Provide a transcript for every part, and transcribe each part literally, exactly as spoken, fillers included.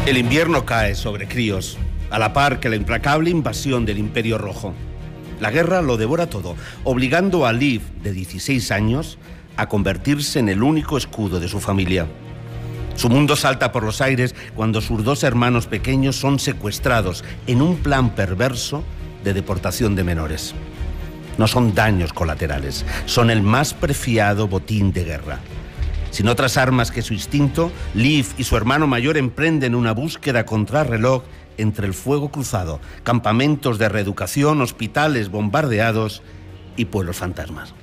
El invierno cae sobre críos, a la par que la implacable invasión del Imperio Rojo. La guerra lo devora todo, obligando a Liv, de dieciséis años, a convertirse en el único escudo de su familia. Su mundo salta por los aires cuando sus dos hermanos pequeños son secuestrados en un plan perverso de deportación de menores. No son daños colaterales, son el más preciado botín de guerra. Sin otras armas que su instinto, Liv y su hermano mayor emprenden una búsqueda contrarreloj entre el fuego cruzado, campamentos de reeducación, hospitales bombardeados y pueblos fantasmas.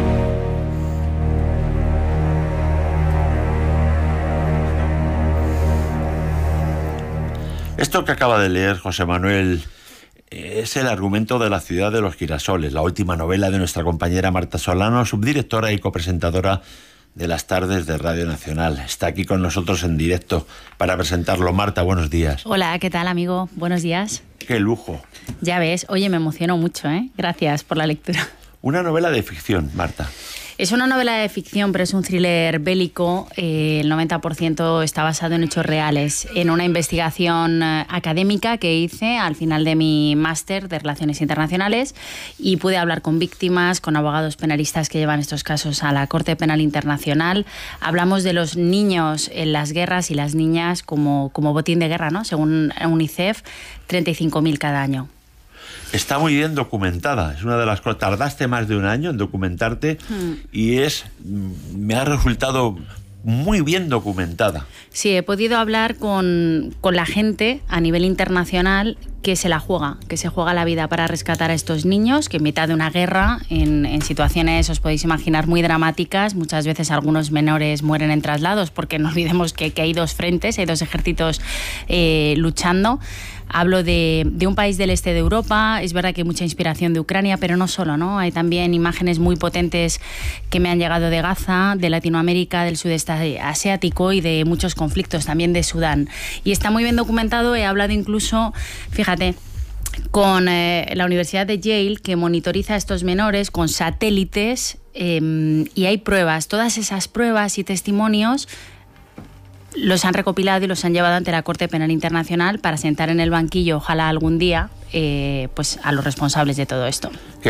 Esto que acaba de leer José Manuel es el argumento de La ciudad de los girasoles, la última novela de nuestra compañera Marta Solano, subdirectora y copresentadora de las tardes de Radio Nacional. Está aquí con nosotros en directo para presentarlo. Marta, buenos días. Hola, ¿qué tal, amigo? Buenos días. ¡Qué lujo! Ya ves, oye, me emociono mucho, ¿eh? Gracias por la lectura. Una novela de ficción, Marta. Es una novela de ficción, pero es un thriller bélico. Eh, el noventa por ciento está basado en hechos reales, en una investigación eh, académica que hice al final de mi máster de Relaciones Internacionales, y pude hablar con víctimas, con abogados penalistas que llevan estos casos a la Corte Penal Internacional. Hablamos de los niños en las guerras y las niñas como, como botín de guerra, ¿no? Según UNICEF, treinta y cinco mil cada año. Está muy bien documentada, es una de las cosas. Tardaste más de un año en documentarte mm. y es me ha resultado muy bien documentada. Sí, he podido hablar con, con la gente a nivel internacional que se la juega, que se juega la vida para rescatar a estos niños, que en mitad de una guerra, en, en situaciones, os podéis imaginar, muy dramáticas, muchas veces algunos menores mueren en traslados, porque no olvidemos que, que hay dos frentes, hay dos ejércitos eh, luchando. Hablo de, de un país del este de Europa, es verdad que hay mucha inspiración de Ucrania, pero no solo, ¿no? Hay también imágenes muy potentes que me han llegado de Gaza, de Latinoamérica, del sudeste asiático y de muchos conflictos, también de Sudán. Y está muy bien documentado. He hablado incluso, fíjate, con eh, la Universidad de Yale, que monitoriza a estos menores con satélites, eh, y hay pruebas. Todas esas pruebas y testimonios los han recopilado y los han llevado ante la Corte Penal Internacional para sentar en el banquillo, ojalá algún día, eh, pues a los responsables de todo esto.